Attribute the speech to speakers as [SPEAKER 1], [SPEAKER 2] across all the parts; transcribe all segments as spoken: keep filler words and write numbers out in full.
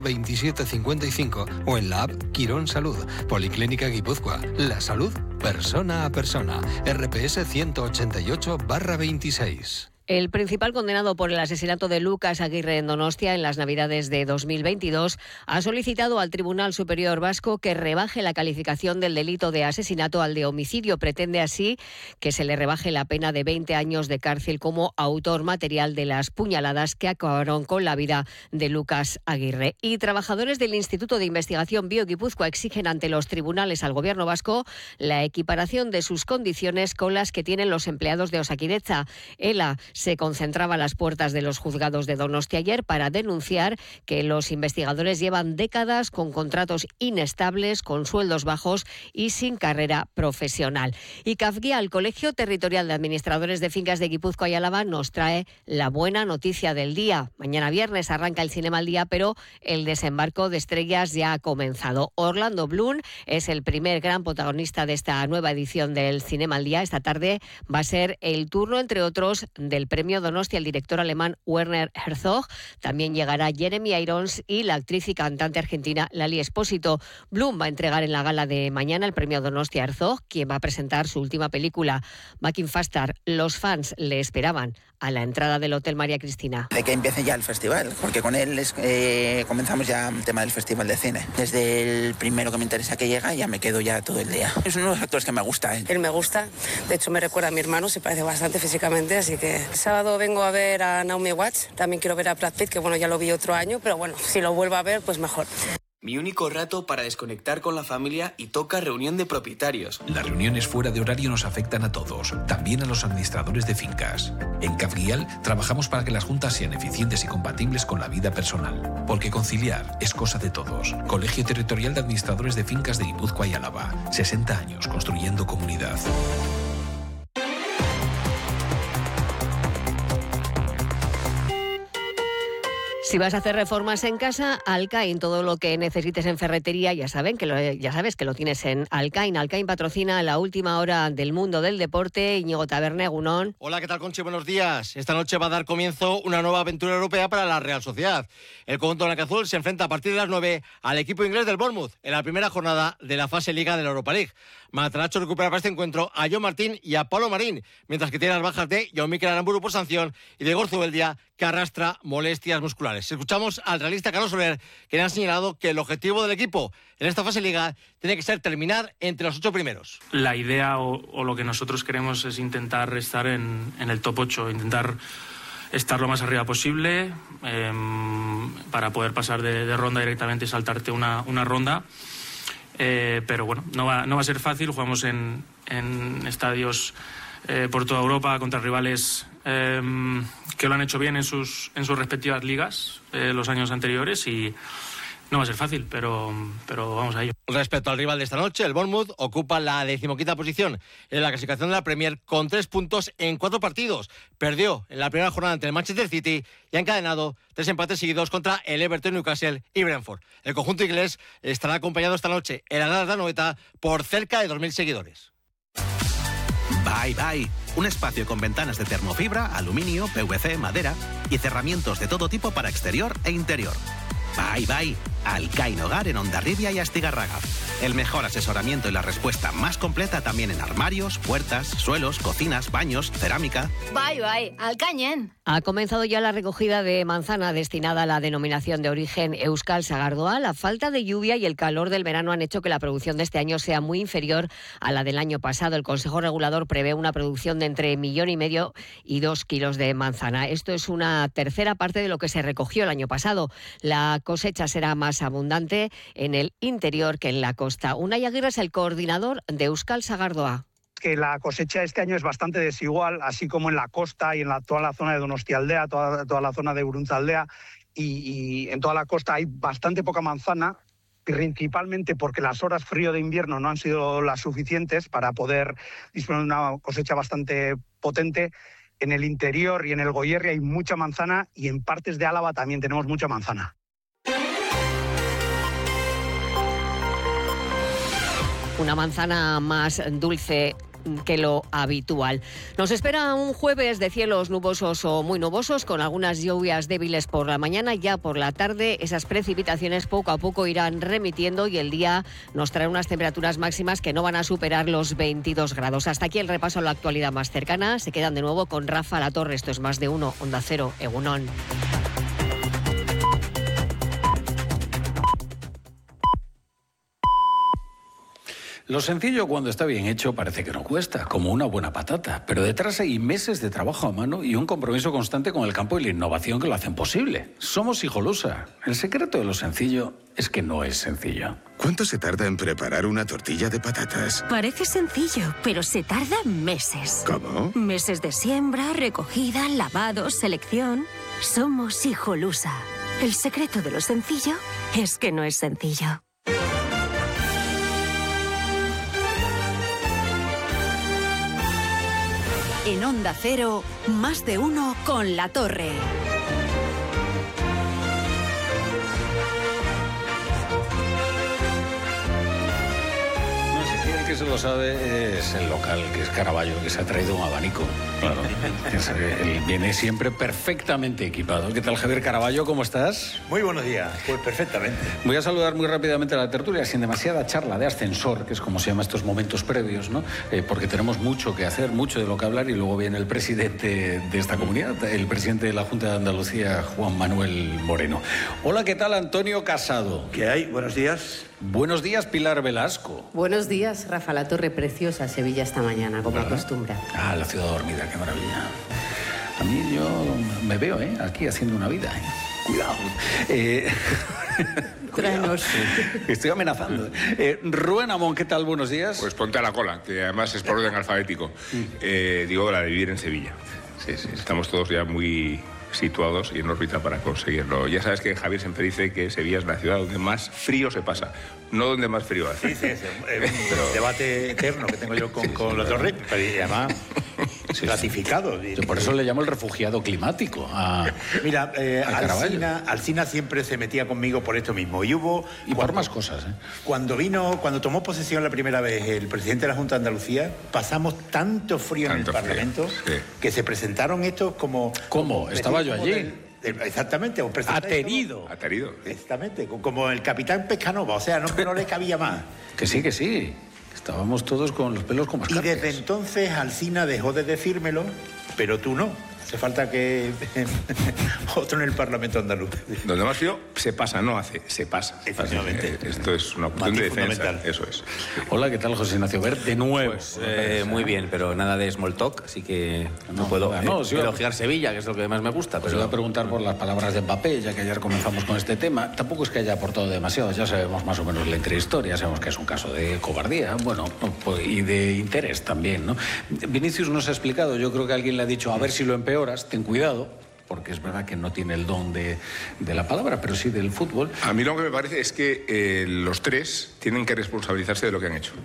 [SPEAKER 1] veintisiete cincuenta y cinco o en la app Quirón Salud. Policlínica Guipúzcoa. La salud persona a persona. R P S ciento ochenta y ocho barra veintiséis.
[SPEAKER 2] El principal condenado por el asesinato de Lucas Aguirre en Donostia en las Navidades de dos mil veintidós ha solicitado al Tribunal Superior Vasco que rebaje la calificación del delito de asesinato al de homicidio. Pretende así que se le rebaje la pena de veinte años de cárcel como autor material de las puñaladas que acabaron con la vida de Lucas Aguirre. Y trabajadores del Instituto de Investigación BioGipuzkoa exigen ante los tribunales al Gobierno vasco la equiparación de sus condiciones con las que tienen los empleados de Osakidetza. ELA se concentraba a las puertas de los juzgados de Donostia ayer para denunciar que los investigadores llevan décadas con contratos inestables, con sueldos bajos y sin carrera profesional. Y CAFGIA, el Colegio Territorial de Administradores de Fincas de Guipúzcoa y Álava, nos trae la buena noticia del día. Mañana viernes arranca el Cinema al Día, pero el desembarco de estrellas ya ha comenzado. Orlando Bloom es el primer gran protagonista de esta nueva edición del Cinema al Día. Esta tarde va a ser el turno, entre otros, del Premio Donostia el director alemán Werner Herzog. También llegará Jeremy Irons y la actriz y cantante argentina Lali Espósito. Bloom va a entregar en la gala de mañana el Premio Donostia Herzog, quien va a presentar su última película, Back in Faster. Los fans le esperaban a la entrada del Hotel María Cristina.
[SPEAKER 3] De que empiece ya el festival, porque con él es, eh, comenzamos ya el tema del Festival de Cine. Desde el primero que me interesa que llega, ya me quedo ya todo el día. Es uno de los actores que me gusta. ¿eh?
[SPEAKER 4] Él me gusta, de hecho me recuerda a mi hermano, se parece bastante físicamente, así que el sábado vengo a ver a Naomi Watts, también quiero ver a Brad Pitt, que bueno, ya lo vi otro año, pero bueno, si lo vuelvo a ver, pues mejor.
[SPEAKER 5] Mi único rato para desconectar con la familia y toca reunión de propietarios.
[SPEAKER 6] Las reuniones fuera de horario nos afectan a todos, también a los administradores de fincas. En CAFGIAL trabajamos para que las juntas sean eficientes y compatibles con la vida personal, porque conciliar es cosa de todos. Colegio Territorial de Administradores de Fincas de Guipúzcoa y Álava. sesenta años construyendo comunidad.
[SPEAKER 2] Si vas a hacer reformas en casa, Alcain, todo lo que necesites en ferretería, ya saben que lo, ya sabes que lo tienes en Alcain. Alcain patrocina la última hora del mundo del deporte. Íñigo Taberna, Egunon.
[SPEAKER 7] Hola, ¿qué tal, Conchi? Buenos días. Esta noche va a dar comienzo una nueva aventura europea para la Real Sociedad. El conjunto blanquiazul se enfrenta a partir de las nueve al equipo inglés del Bournemouth en la primera jornada de la fase Liga de la Europa League. Mataracho recupera para este encuentro a John Martín y a Pablo Marín, mientras que tiene las bajas de Jaumikel Aramburu por sanción y de Igor Zubeldia, que arrastra molestias musculares. Escuchamos al realista Carlos Soler, quien ha señalado que el objetivo del equipo en esta fase Liga tiene que ser terminar entre los ocho primeros.
[SPEAKER 8] La idea o, o lo que nosotros queremos es intentar estar en, en el top ocho, intentar estar lo más arriba posible eh, para poder pasar de, de ronda directamente y saltarte una, una ronda. Eh, pero bueno, no va, no va a ser fácil. Jugamos en, en estadios eh, por toda Europa contra rivales eh, que lo han hecho bien en sus, en sus respectivas ligas eh, los años anteriores y no va a ser fácil, pero, pero vamos a ello.
[SPEAKER 7] Respecto al rival de esta noche, el Bournemouth ocupa la decimoquinta posición en la clasificación de la Premier con tres puntos en cuatro partidos. Perdió en la primera jornada ante el Manchester City y ha encadenado tres empates seguidos contra el Everton, Newcastle y Brentford. El conjunto inglés estará acompañado esta noche en la Gala de la Noeta por cerca de dos mil seguidores.
[SPEAKER 9] Bye Bye, un espacio con ventanas de termofibra, aluminio, P V C, madera y cerramientos de todo tipo para exterior e interior. Bye Bye, Alcain Hogar en Hondarribia y Astigarraga. El mejor asesoramiento y la respuesta más completa también en armarios, puertas, suelos, cocinas, baños, cerámica.
[SPEAKER 10] Bye Bye, Alcañen.
[SPEAKER 2] Ha comenzado ya la recogida de manzana destinada a la denominación de origen Euskal Sagardoa. La falta de lluvia y el calor del verano han hecho que la producción de este año sea muy inferior a la del año pasado. El Consejo Regulador prevé una producción de entre millón y medio y dos kilos de manzana. Esto es una tercera parte de lo que se recogió el año pasado. La cosecha será más abundante en el interior que en la costa. Unai Aguirre es el coordinador de Euskal Sagardoa.
[SPEAKER 11] Que la cosecha este año es bastante desigual, así como en la costa y en la, toda la zona de Donostialdea, toda, toda la zona de Uruntzaldea, y, y en toda la costa hay bastante poca manzana, principalmente porque las horas frío de invierno no han sido las suficientes para poder disponer de una cosecha bastante potente. En el interior y en el Goierri hay mucha manzana y en partes de Álava también tenemos mucha manzana.
[SPEAKER 2] Una manzana más dulce que lo habitual. Nos espera un jueves de cielos nubosos o muy nubosos, con algunas lluvias débiles por la mañana. Ya por la tarde esas precipitaciones poco a poco irán remitiendo y el día nos trae unas temperaturas máximas que no van a superar los veintidós grados. Hasta aquí el repaso a la actualidad más cercana. Se quedan de nuevo con Rafa Latorre. Esto es Más de Uno, Onda Cero, Egunon.
[SPEAKER 12] Lo sencillo, cuando está bien hecho, parece que no cuesta, como una buena patata. Pero detrás hay meses de trabajo a mano y un compromiso constante con el campo y la innovación que lo hacen posible. Somos Hijolusa. El secreto de lo sencillo es que no es sencillo.
[SPEAKER 13] ¿Cuánto se tarda en preparar una tortilla de patatas?
[SPEAKER 14] Parece sencillo, pero se tarda meses.
[SPEAKER 13] ¿Cómo?
[SPEAKER 14] Meses de siembra, recogida, lavado, selección. Somos Hijolusa. El secreto de lo sencillo es que no es sencillo.
[SPEAKER 15] En Onda Cero, Más de Uno con La Torre.
[SPEAKER 12] El que se lo sabe es el local, que es Caraballo, que se ha traído un abanico. Claro. Él viene siempre perfectamente equipado. ¿Qué tal, Javier Caraballo? ¿Cómo estás?
[SPEAKER 16] Muy buenos días. Pues perfectamente.
[SPEAKER 12] Voy a saludar muy rápidamente a la tertulia, sin demasiada charla de ascensor, que es como se llama estos momentos previos, ¿no? Eh, porque tenemos mucho que hacer, mucho de lo que hablar, y luego viene el presidente de esta comunidad, el presidente de la Junta de Andalucía, Juan Manuel Moreno. Hola, ¿qué tal, Antonio Casado?
[SPEAKER 16] ¿Qué hay? Buenos días.
[SPEAKER 12] Buenos días, Pilar Velasco.
[SPEAKER 17] Buenos días, Rafa Latorre. Preciosa Sevilla esta mañana, como
[SPEAKER 12] ¿verdad?
[SPEAKER 17] acostumbra.
[SPEAKER 12] Ah, la ciudad dormida, qué maravilla. A mí yo me veo, ¿eh? Aquí haciendo una vida, ¿eh? Cuidado. Eh...
[SPEAKER 17] Tráenos.
[SPEAKER 12] Estoy amenazando. Eh, Rubén Amón, ¿qué tal? Buenos días.
[SPEAKER 18] Pues ponte a la cola, que además es por orden alfabético. Eh, digo, la de vivir en Sevilla. Sí, sí, estamos todos ya muy situados y en órbita para conseguirlo. Ya sabes que Javier siempre dice que Sevilla es la ciudad donde más frío se pasa, no donde más frío hace.
[SPEAKER 16] Sí, sí, es un debate eterno que tengo yo con, sí, con sí, la Torre, pero además sí, ratificado.
[SPEAKER 12] Yo por eso le llamo el refugiado climático a
[SPEAKER 16] Mira, eh,
[SPEAKER 12] a
[SPEAKER 16] Alsina, Alsina siempre se metía conmigo por esto mismo. Y hubo...
[SPEAKER 12] Y cuando, por más cosas, ¿eh?
[SPEAKER 16] Cuando vino, cuando tomó posesión la primera vez el presidente de la Junta de Andalucía, pasamos tanto frío tanto en el Parlamento frío, sí. que se presentaron estos como...
[SPEAKER 12] ¿Cómo? Estaba yo allí.
[SPEAKER 16] Del, del, exactamente.
[SPEAKER 12] Aterido.
[SPEAKER 18] Como, Aterido.
[SPEAKER 16] Exactamente. Como el capitán Pescanova. O sea, no, no le cabía más.
[SPEAKER 12] Que sí, que sí. Estábamos todos con los pelos como escarpias.
[SPEAKER 16] Y desde entonces Alsina dejó de decírmelo, pero tú no. Hace falta que otro en el Parlamento andaluz.
[SPEAKER 18] Donde más frío se pasa, no hace, se pasa.
[SPEAKER 16] Efectivamente.
[SPEAKER 18] Esto es una cuestión de defensa. Eso es.
[SPEAKER 12] Hola, ¿qué tal, José Ignacio Wert? De nuevo.
[SPEAKER 19] Pues, eh, muy bien, pero nada de small talk, así que no, no puedo eh, no, sí, elogiar Sevilla, que es lo que más me gusta.
[SPEAKER 12] Pues
[SPEAKER 19] pero...
[SPEAKER 12] voy a preguntar por las palabras de Mbappé, ya que ayer comenzamos con este tema. Tampoco es que haya aportado demasiado, ya sabemos más o menos la intrahistoria, sabemos que es un caso de cobardía, bueno, y de interés también, ¿no? Vinicius nos ha explicado, yo creo que alguien le ha dicho, a ver si lo empeoras, ten cuidado, porque es verdad que no tiene el don de, de la palabra, pero sí del fútbol.
[SPEAKER 18] A mí lo que me parece es que eh, los tres tienen que responsabilizarse de lo que han hecho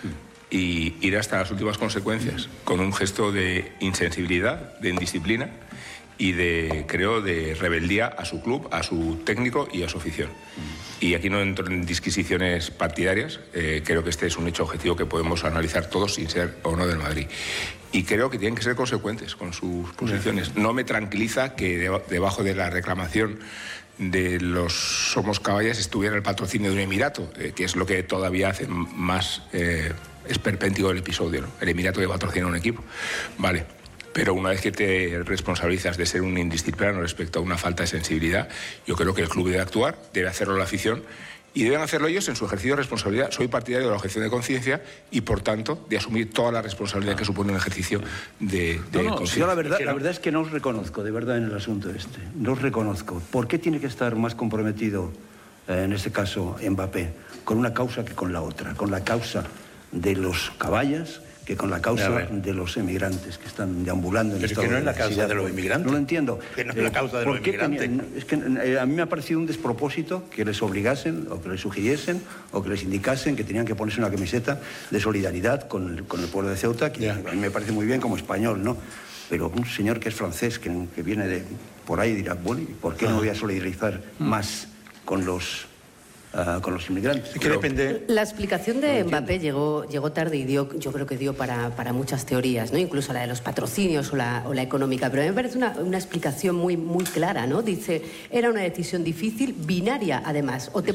[SPEAKER 18] y ir hasta las últimas consecuencias, con un gesto de insensibilidad, de indisciplina y de, creo, de rebeldía a su club, a su técnico y a su afición. Y aquí no entro en disquisiciones partidarias, eh, creo que este es un hecho objetivo que podemos analizar todos sin ser o no del Madrid. Y creo que tienen que ser consecuentes con sus posiciones. No me tranquiliza que debajo de la reclamación de los Somos Caballas estuviera el patrocinio de un Emirato, eh, que es lo que todavía hace más eh, esperpéntico el episodio, ¿no? El Emirato que patrocina un equipo. Vale. Pero una vez que te responsabilizas de ser un indisciplinado respecto a una falta de sensibilidad, yo creo que el club debe actuar, debe hacerlo la afición y deben hacerlo ellos en su ejercicio de responsabilidad. Soy partidario de la objeción de conciencia y, por tanto, de asumir toda la responsabilidad que supone un ejercicio de, de
[SPEAKER 20] no, no, sí, la verdad, la verdad es que no os reconozco, de verdad, en el asunto este. No os reconozco. ¿Por qué tiene que estar más comprometido, eh, en este caso, Mbappé, con una causa que con la otra? Con la causa de los caballas, que con la causa de los emigrantes que están deambulando en
[SPEAKER 16] Pero
[SPEAKER 20] esta
[SPEAKER 16] es que no es la causa de los emigrantes.
[SPEAKER 20] No lo entiendo.
[SPEAKER 16] Que no es la causa de los emigrantes.
[SPEAKER 20] Tenía, es que eh, a mí me ha parecido un despropósito que les obligasen o que les sugiriesen o que les indicasen que tenían que ponerse una camiseta de solidaridad con el, con el pueblo de Ceuta, que yeah. a mí me parece muy bien como español, ¿no? Pero un señor que es francés, que, que viene de por ahí, dirá, bueno, ¿y por qué no voy a solidarizar más con los uh, con los inmigrantes.
[SPEAKER 16] Es que depende...
[SPEAKER 17] La explicación de Mbappé llegó, llegó tarde y dio, yo creo que dio para, para muchas teorías, ¿no? Incluso la de los patrocinios o la, o la económica, pero a mí me parece una, una explicación muy, muy clara, ¿no? Dice, era una decisión difícil, binaria además, o te